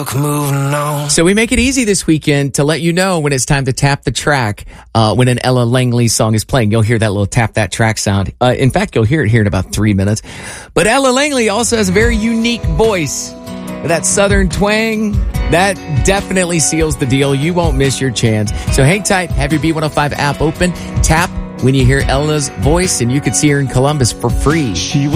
book, moving on. So we make it easy this weekend to let you know when it's time to tap the track when an Ella Langley song is playing. You'll hear that little tap that track sound. In fact, you'll hear it here in about 3 minutes. But Ella Langley also has a very unique voice. That southern twang, that definitely seals the deal. You won't miss your chance. So hang tight, have your B105 app open, tap when you hear Ella's voice, and you can see her in Columbus for free.